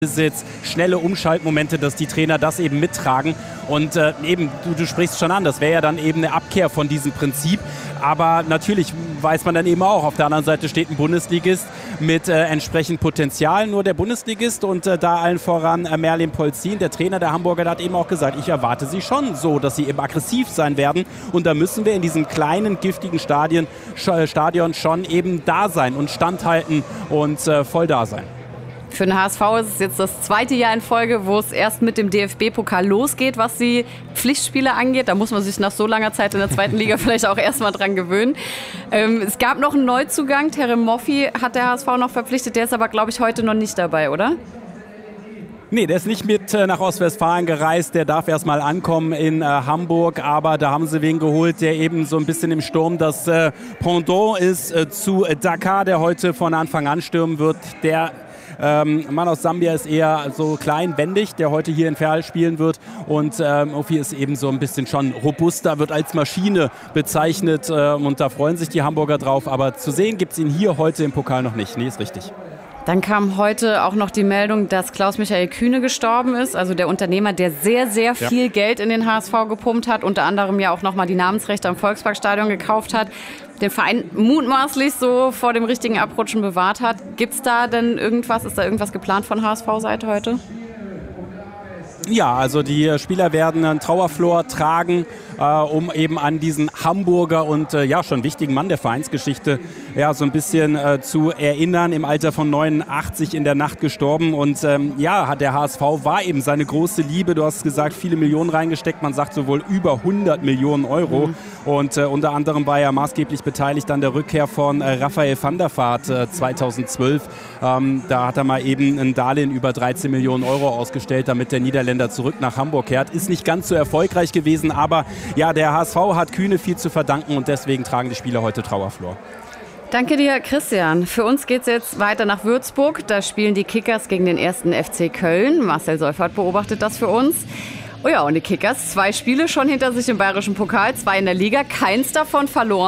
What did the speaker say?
Besitz, schnelle Umschaltmomente, dass die Trainer das eben mittragen. Und eben, du sprichst schon an, das wäre ja dann eben eine Abkehr von diesem Prinzip. Aber natürlich weiß man dann eben auch, auf der anderen Seite steht ein Bundesligist mit entsprechend Potenzial. Nur der Bundesligist und da allen voran Merlin Polzin, der Trainer der Hamburger, der hat eben auch gesagt, ich erwarte sie schon so, dass sie eben aggressiv sein werden. Und da müssen wir in diesem kleinen, giftigen Stadion schon eben da sein und standhalten und voll da sein. Für den HSV ist es jetzt das zweite Jahr in Folge, wo es erst mit dem DFB-Pokal losgeht, was die Pflichtspiele angeht. Da muss man sich nach so langer Zeit in der zweiten Liga vielleicht auch erstmal dran gewöhnen. Es gab noch einen Neuzugang, Terem Moffi hat der HSV noch verpflichtet. Der ist aber, glaube ich, heute noch nicht dabei, oder? Nee, der ist nicht mit nach Ostwestfalen gereist. Der darf erst mal ankommen in Hamburg. Aber da haben sie wen geholt, der eben so ein bisschen im Sturm das Pendant ist zu Dakar, der heute von Anfang an stürmen wird. Der Mann aus Sambia ist eher so klein, wendig, der heute hier in Verl spielen wird. Und Moffi ist eben so ein bisschen schon robuster, wird als Maschine bezeichnet. Und da freuen sich die Hamburger drauf. Aber zu sehen gibt es ihn hier heute im Pokal noch nicht. Nee, ist richtig. Dann kam heute auch noch die Meldung, dass Klaus-Michael Kühne gestorben ist. Also der Unternehmer, der sehr, sehr viel Geld in den HSV gepumpt hat. Unter anderem ja auch nochmal die Namensrechte am Volksparkstadion gekauft hat. Den Verein mutmaßlich so vor dem richtigen Abrutschen bewahrt hat. Gibt's da denn irgendwas? Ist da irgendwas geplant von HSV-Seite heute? Ja, also die Spieler werden einen Trauerflor tragen, um eben an diesen Hamburger und schon wichtigen Mann der Vereinsgeschichte so ein bisschen zu erinnern. Im Alter von 89 in der Nacht gestorben. Und der HSV war eben seine große Liebe. Du hast gesagt, viele Millionen reingesteckt. Man sagt sowohl über 100 Millionen Euro. Und unter anderem war er maßgeblich beteiligt an der Rückkehr von Raphael van der Vaart 2012. Da hat er mal eben ein Darlehen über 13 Millionen Euro ausgestellt, damit der Niederländer zurück nach Hamburg kehrt. Ist nicht ganz so erfolgreich gewesen, aber ja, der HSV hat Kühne viel zu verdanken und deswegen tragen die Spieler heute Trauerflor. Danke dir, Christian. Für uns geht es jetzt weiter nach Würzburg. Da spielen die Kickers gegen den 1. FC Köln. Marcel Seufert beobachtet das für uns. Oh ja, und die Kickers, 2 Spiele schon hinter sich im bayerischen Pokal, 2 in der Liga, keins davon verloren.